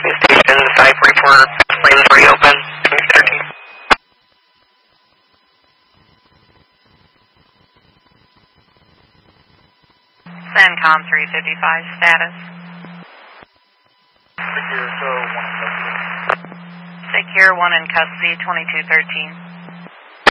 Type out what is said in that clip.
Station 544, lanes reopen, 13. CENTCOM 355, status. Secure, so 1 in custody. Secure, 1 in custody, 2213.